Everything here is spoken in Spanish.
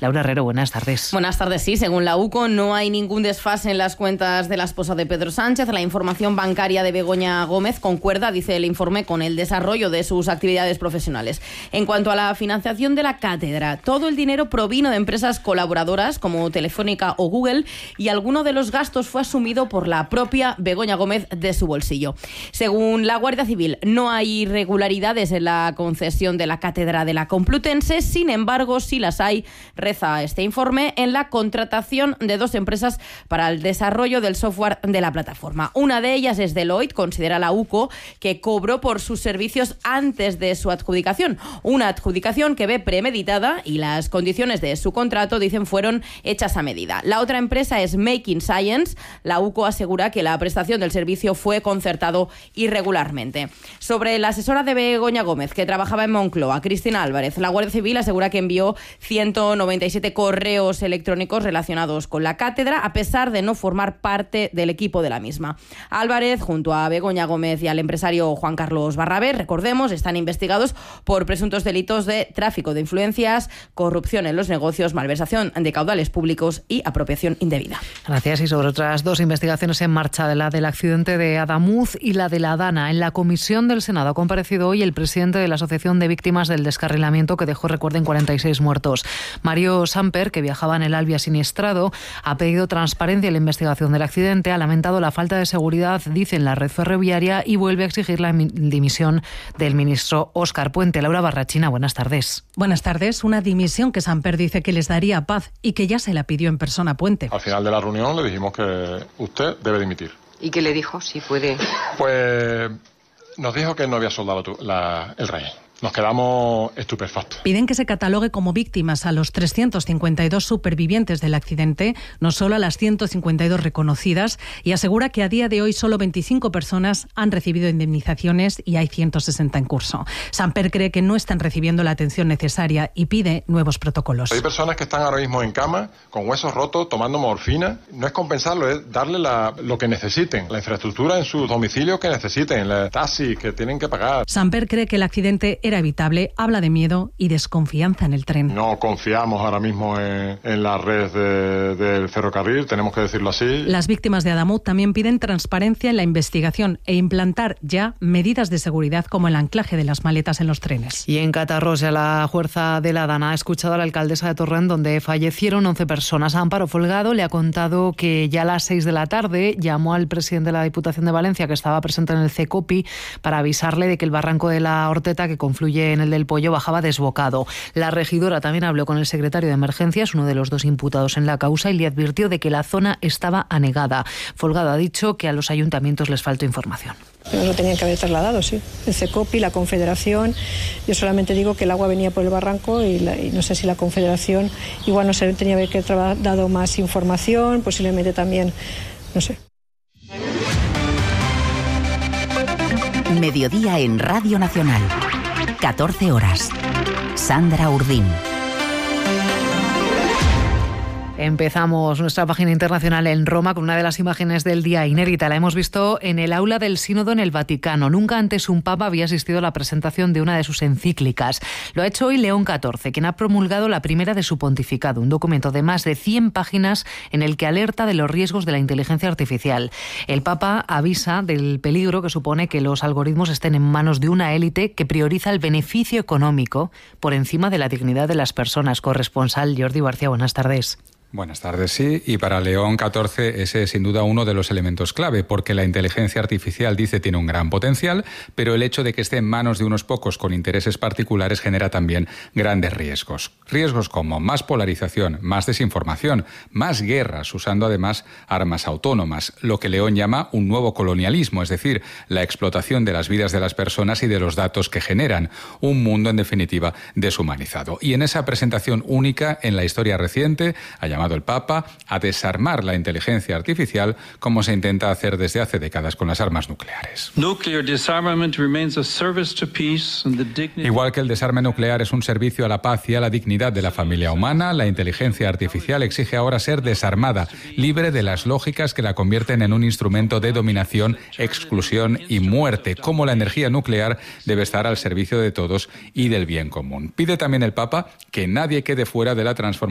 Laura Herrero, buenas tardes. Buenas tardes, sí. Según la UCO, no hay ningún desfase en las cuentas de la esposa de Pedro Sánchez. La información bancaria de Begoña Gómez concuerda, dice el informe, con el desarrollo de sus actividades profesionales. En cuanto a la financiación de la cátedra, todo el dinero provino de empresas colaboradoras como Telefónica o Google y alguno de los gastos fue asumido por la propia Begoña Gómez de su bolsillo. Según la Guardia Civil, no hay irregularidades en la concesión de la cátedra de la Complutense, sin embargo, sí las hay, reza este informe, en la contratación de 2 empresas para el desarrollo del software de la plataforma. Una de ellas es Deloitte, considera la UCO, que cobró por sus servicios antes de su adjudicación. Una adjudicación que ve premeditada y las condiciones de su contrato, dicen, fueron hechas a medida. La otra empresa es Making Science. La UCO asegura que la prestación del servicio fue concertado irregularmente. Sobre la asesora de Begoña Gómez, que trabajaba en Moncloa, Cristina Álvarez, la Guardia Civil asegura que envió 197 correos electrónicos relacionados con la cátedra, a pesar de no formar parte del equipo de la misma. Álvarez, junto a Begoña Gómez y al empresario Juan Carlos Barrabé, recordemos, están investigados por presuntos delitos de tráfico de influencias, corrupción en los negocios, malversación de caudales públicos y apropiación indebida. Gracias. Y sobre otras 2 investigaciones en marcha, la del accidente de Adamuz y la de la Dana. En la comisión del Senado ha comparecido hoy el presidente de la Asociación de Víctimas del Descarrilamiento, que dejó, recuerden, 46 muertos. Mario Samper, que viajaba en el Albia siniestrado, ha pedido transparencia en la investigación del accidente, ha lamentado la falta de seguridad, dice, en la red ferroviaria y vuelve a exigir la dimisión del ministro Óscar Puente. Laura Barrachina, buenas tardes. Buenas tardes. Una dimisión que Samper dice que les daría paz y que ya se la pidió en persona a Puente. Al final de la reunión le dijimos que usted debe dimitir. ¿Y qué le dijo? Si puede. Pues nos dijo que no había soldado el rey. Nos quedamos estupefactos. Piden que se catalogue como víctimas a los 352 supervivientes del accidente, no solo a las 152 reconocidas, y asegura que a día de hoy solo 25 personas han recibido indemnizaciones y hay 160 en curso. Samper cree que no están recibiendo la atención necesaria y pide nuevos protocolos. Hay personas que están ahora mismo en cama, con huesos rotos, tomando morfina. No es compensarlo, es darle lo que necesiten, la infraestructura en sus domicilios que necesiten, los taxis que tienen que pagar. Samper cree que el accidente era evitable, habla de miedo y desconfianza en el tren. No confiamos ahora mismo en la red del ferrocarril, tenemos que decirlo así. Las víctimas de Adamuz también piden transparencia en la investigación e implantar ya medidas de seguridad como el anclaje de las maletas en los trenes. Y en Catarroja, la Fuerza de la Dana ha escuchado a la alcaldesa de Torrent, donde fallecieron 11 personas. Amparo Folgado le ha contado que ya a las 6 de la tarde llamó al presidente de la Diputación de Valencia, que estaba presente en el CECOPI, para avisarle de que el barranco de la Horteta, que confluye en el del Pollo, bajaba desbocado. La regidora también habló con el secretario de Emergencias, uno de los 2 imputados en la causa, y le advirtió de que la zona estaba anegada. Folgado ha dicho que a los ayuntamientos les faltó información. Nos lo tenían que haber trasladado, sí. El CECOPI, la Confederación. Yo solamente digo que el agua venía por el barranco y no sé si la Confederación igual no se tenía que haber dado más información, posiblemente también, no sé. Mediodía en Radio Nacional. 14 horas. Sandra Urdín. Empezamos nuestra página internacional en Roma con una de las imágenes del día inédita. La hemos visto en el aula del Sínodo en el Vaticano. Nunca antes un papa había asistido a la presentación de una de sus encíclicas. Lo ha hecho hoy León XIV, quien ha promulgado la primera de su pontificado, un documento de más de 100 páginas en el que alerta de los riesgos de la inteligencia artificial. El papa avisa del peligro que supone que los algoritmos estén en manos de una élite que prioriza el beneficio económico por encima de la dignidad de las personas. Corresponsal Jordi García, buenas tardes. Buenas tardes, sí. Y para León XIV ese es sin duda uno de los elementos clave, porque la inteligencia artificial, dice, tiene un gran potencial, pero el hecho de que esté en manos de unos pocos con intereses particulares genera también grandes riesgos. Riesgos como más polarización, más desinformación, más guerras, usando además armas autónomas, lo que León llama un nuevo colonialismo, es decir, la explotación de las vidas de las personas y de los datos que generan, un mundo en definitiva deshumanizado. Y en esa presentación única en la historia reciente ha llamado el Papa a desarmar la inteligencia artificial como se intenta hacer desde hace décadas con las armas nucleares. Igual que el desarme nuclear es un servicio a la paz y a la dignidad de la familia humana, la inteligencia artificial exige ahora ser desarmada, libre de las lógicas que la convierten en un instrumento de dominación, exclusión y muerte, como la energía nuclear debe estar al servicio de todos y del bien común. Pide también el Papa que nadie quede fuera de la transformación